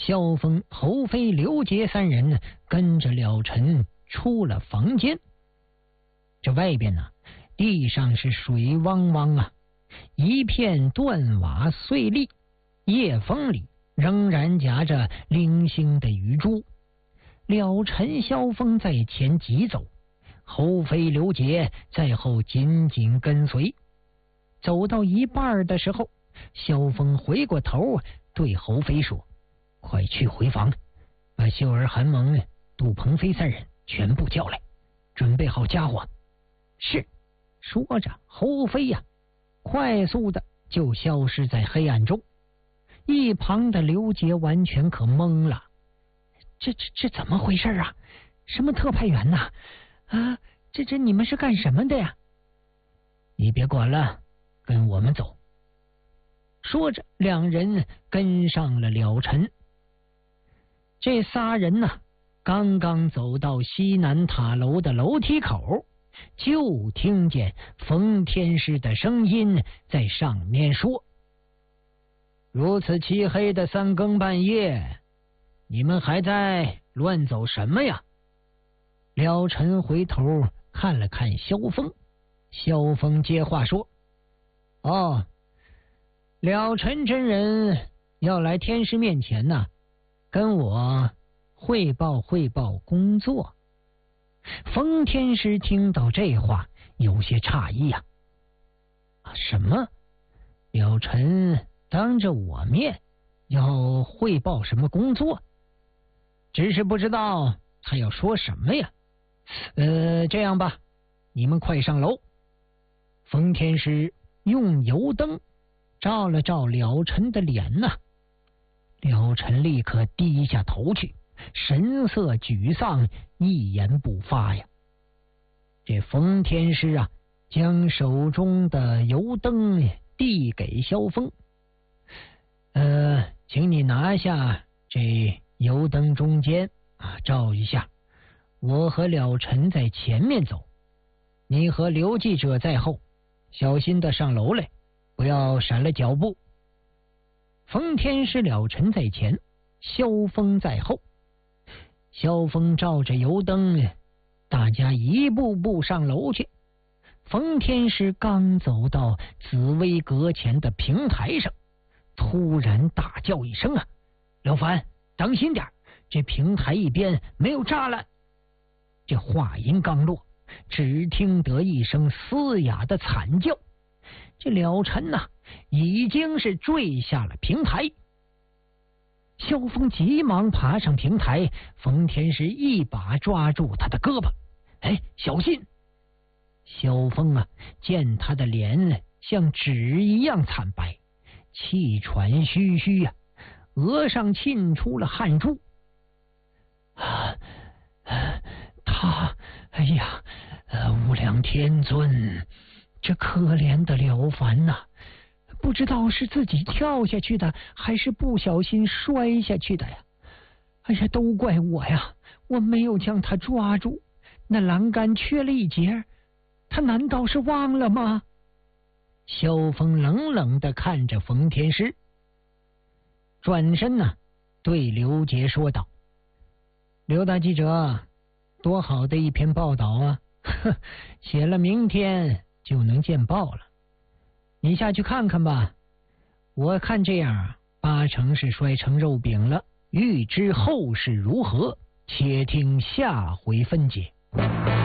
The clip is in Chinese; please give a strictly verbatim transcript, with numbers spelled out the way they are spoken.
萧峰、侯飞、刘杰三人跟着了尘出了房间。这外边呢，地上是水汪汪啊，一片断瓦碎砾，夜风里仍然夹着零星的雨珠。了尘、萧峰在前急走，侯飞、刘杰在后紧紧跟随。走到一半的时候，萧峰回过头对侯飞说：“快去回房，把秀儿、韩蒙、杜鹏飞三人全部叫来，准备好家伙。”是。说着，侯飞呀、啊，快速的就消失在黑暗中。一旁的刘杰完全可懵了，这这这怎么回事啊？什么特派员呐？啊，这这你们是干什么的呀？你别管了，跟我们走。说着，两人跟上了了尘。这仨人呢，刚刚走到西南塔楼的楼梯口，就听见冯天师的声音在上面说：“如此漆黑的三更半夜，你们还在乱走什么呀？”了尘回头看了看萧峰，萧峰接话说：“哦，了尘真人要来天师面前呢，跟我汇报汇报工作。”冯天师听到这话，有些诧异呀、啊。什么？了尘当着我面要汇报什么工作？只是不知道他要说什么呀。呃，这样吧，你们快上楼。冯天师用油灯照了照了尘的脸呐、啊，了尘立刻低下头去，神色沮丧，一言不发呀。这冯天师啊，将手中的油灯递给萧峰，呃，请你拿下这油灯中间啊，照一下。我和了尘在前面走，你和刘记者在后，小心的上楼来，不要闪了脚步。冯天师、了尘在前，萧峰在后。萧峰照着油灯，大家一步步上楼去。冯天师刚走到紫薇阁前的平台上，突然大叫一声：“啊，老樊，当心点，这平台一边没有栅栏！”这话音刚落，只听得一声嘶哑的惨叫，这了尘呐、啊，已经是坠下了平台。萧峰急忙爬上平台，冯天师一把抓住他的胳膊：“哎，小心！”萧峰啊，见他的脸像纸一样惨白，气喘吁吁呀、啊，额上沁出了汗珠。啊，他，哎呀，呃，无量天尊，这可怜的了凡呐、啊！不知道是自己跳下去的，还是不小心摔下去的呀！哎呀，都怪我呀！我没有将他抓住，那栏杆缺了一截，他难道是忘了吗？萧峰冷冷地看着冯天师，转身呢、啊，对刘杰说道：“刘大记者，多好的一篇报道啊！呵，写了明天就能见报了。你下去看看吧，我看这样八成是摔成肉饼了。欲知后事如何，且听下回分解。